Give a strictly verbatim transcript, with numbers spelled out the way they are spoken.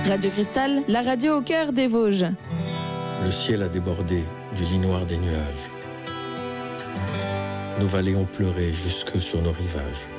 Radio Cristal, la radio au cœur des Vosges. Le ciel a débordé du lit noir des nuages. Nos vallées ont pleuré jusque sur nos rivages.